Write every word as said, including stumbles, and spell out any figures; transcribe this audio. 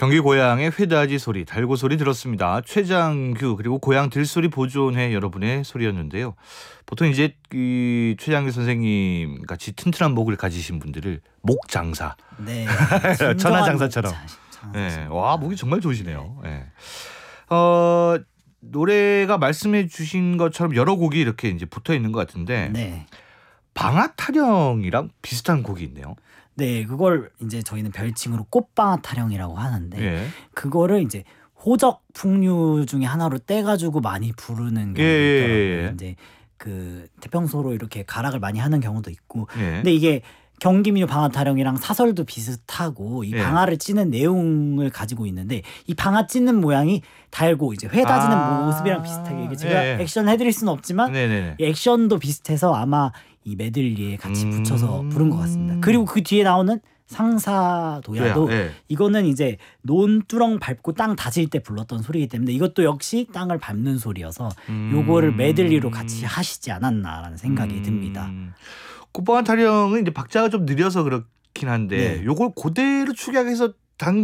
경기 고양의 회다지 소리, 달고 소리 들었습니다. 최장규 그리고 고양 들소리 보존회 여러분의 소리였는데요. 보통 이제 이 최장규 선생님 같이 튼튼한 목을 가지신 분들을 목 장사, 네, 천하 장사처럼. 네, 와 목이 정말 좋으시네요. 네. 네. 어 노래가 말씀해주신 것처럼 여러 곡이 이렇게 이제 붙어 있는 것 같은데, 네. 방아 타령이랑 비슷한 곡이 있네요. 네, 그걸 이제 저희는 별칭으로 꽃방아 타령이라고 하는데, 예. 그거를 이제 호적 풍류 중에 하나로 떼가지고 많이 부르는 경우도 예. 있더라고요. 이제 그 태평소로 이렇게 가락을 많이 하는 경우도 있고, 예. 근데 이게 경기민요 방아 타령이랑 사설도 비슷하고 이 예. 방아를 찌는 내용을 가지고 있는데, 이 방아 찌는 모양이 달고 이제 회 다지는 아~ 모습이랑 비슷하게, 이게 제가 예. 액션 해드릴 수는 없지만 이 액션도 비슷해서 아마 이 메들리에 같이 음~ 붙여서 부른 것 같습니다. 그리고 그 뒤에 나오는 상사도야도 예. 이거는 이제 논두렁 밟고 땅 다질 때 불렀던 소리이기 때문에 이것도 역시 땅을 밟는 소리여서 음~ 요거를 메들리로 같이 하시지 않았나라는 생각이 음~ 듭니다. 꽃방아 타령은 이제 박자가 좀 느려서 그렇긴 한데 네. 요걸 그대로 축약해서